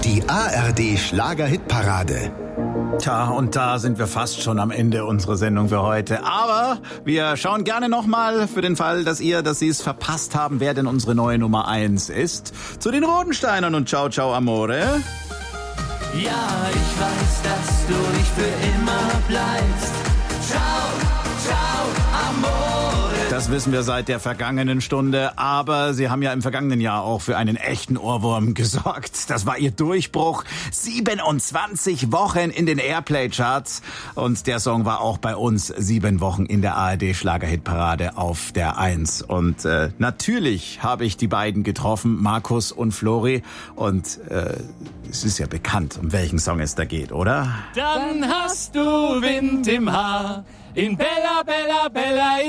Die ARD Schlager-Hitparade. Tja, und da sind wir fast schon am Ende unserer Sendung für heute. Aber wir schauen gerne nochmal für den Fall, dass Sie es verpasst haben, wer denn unsere neue Nummer 1 ist. Zu den Rodensteinern und Ciao Ciao Amore. Ja, ich weiß, dass du nicht für immer bleibst. Ciao, ciao, Amore. Das wissen wir seit der vergangenen Stunde, aber Sie haben ja im vergangenen Jahr auch für einen echten Ohrwurm gesorgt. Das war Ihr Durchbruch. 27 Wochen in den Airplay-Charts und der Song war auch bei uns 7 Wochen in der ARD Schlager-Hitparade auf der 1. Und natürlich habe ich die beiden getroffen, Markus und Flori, und es ist ja bekannt, um welchen Song es da geht, oder? Dann hast du Wind im Haar in Bella, Bella, Bella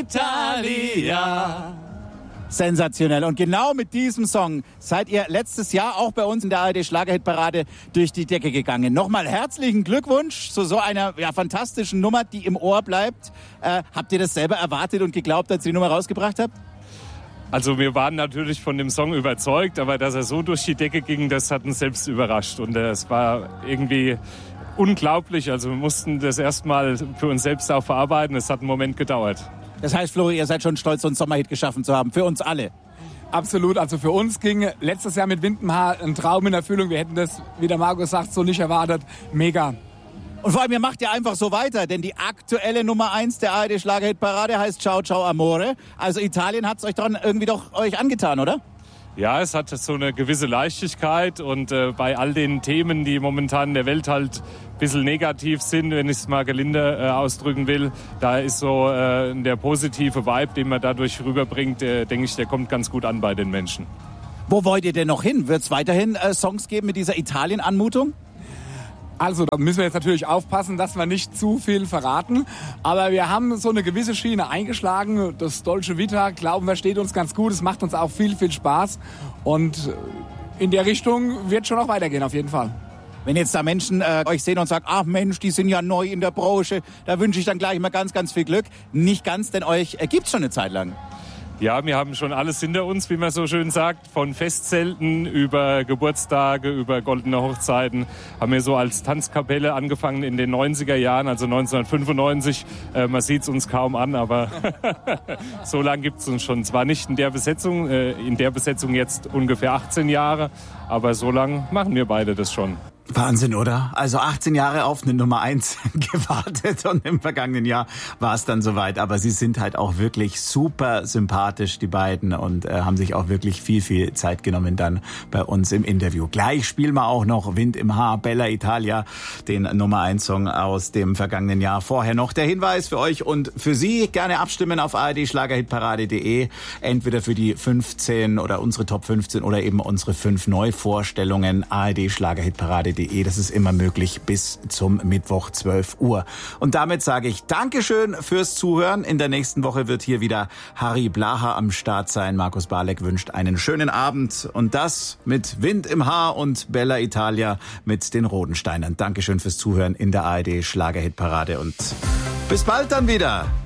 Italia. Sensationell. Und genau mit diesem Song seid ihr letztes Jahr auch bei uns in der ARD Schlagerhitparade durch die Decke gegangen. Nochmal herzlichen Glückwunsch zu so einer fantastischen Nummer, die im Ohr bleibt. Habt ihr das selber erwartet und geglaubt, als ihr die Nummer rausgebracht habt? Also wir waren natürlich von dem Song überzeugt, aber dass er so durch die Decke ging, das hat uns selbst überrascht. Und es war irgendwie unglaublich. Also wir mussten das erstmal für uns selbst auch verarbeiten. Es hat einen Moment gedauert. Das heißt, Flori, ihr seid schon stolz, so einen Sommerhit geschaffen zu haben. Für uns alle. Absolut. Also für uns ging letztes Jahr mit Wind im Haar ein Traum in Erfüllung. Wir hätten das, wie der Markus sagt, so nicht erwartet. Mega. Und vor allem, ihr macht ja einfach so weiter, denn die aktuelle Nummer 1 der ARD Schlagerhitparade heißt Ciao Ciao Amore. Also Italien hat's euch dann irgendwie doch euch angetan, oder? Ja, es hat so eine gewisse Leichtigkeit und bei all den Themen, die momentan in der Welt halt ein bisschen negativ sind, wenn ich es mal gelinde ausdrücken will, da ist so der positive Vibe, den man dadurch rüberbringt, denke ich, der kommt ganz gut an bei den Menschen. Wo wollt ihr denn noch hin? Wird es weiterhin Songs geben mit dieser Italien-Anmutung? Also, da müssen wir jetzt natürlich aufpassen, dass wir nicht zu viel verraten. Aber wir haben so eine gewisse Schiene eingeschlagen. Das Dolce Vita, glauben wir, steht uns ganz gut. Es macht uns auch viel, viel Spaß. Und in der Richtung wird schon noch weitergehen, auf jeden Fall. Wenn jetzt da Menschen euch sehen und sagen, ach Mensch, die sind ja neu in der Branche, da wünsche ich dann gleich mal ganz, ganz viel Glück. Nicht ganz, denn euch gibt's schon eine Zeit lang. Ja, wir haben schon alles hinter uns, wie man so schön sagt. Von Festzelten über Geburtstage, über goldene Hochzeiten. Haben wir so als Tanzkapelle angefangen in den 90er Jahren, also 1995. Man sieht es uns kaum an, aber so lange gibt es uns schon. Zwar nicht in der Besetzung jetzt ungefähr 18 Jahre, aber so lange machen wir beide das schon. Wahnsinn, oder? Also 18 Jahre auf eine Nummer 1 gewartet und im vergangenen Jahr war es dann soweit. Aber sie sind halt auch wirklich super sympathisch, die beiden, und haben sich auch wirklich viel, viel Zeit genommen dann bei uns im Interview. Gleich spielen wir auch noch Wind im Haar, Bella Italia, den Nummer 1 Song aus dem vergangenen Jahr. Vorher noch der Hinweis für euch und für Sie, gerne abstimmen auf ardschlagerhitparade.de, entweder für die 15 oder unsere Top 15 oder eben unsere 5 Neuvorstellungen, ardschlagerhitparade.de. Das ist immer möglich bis zum Mittwoch 12 Uhr. Und damit sage ich Dankeschön fürs Zuhören. In der nächsten Woche wird hier wieder Harry Blaha am Start sein. Markus Barleck wünscht einen schönen Abend. Und das mit Wind im Haar und Bella Italia mit den Rodensteinern. Dankeschön fürs Zuhören in der ARD Schlagerhitparade und bis bald dann wieder.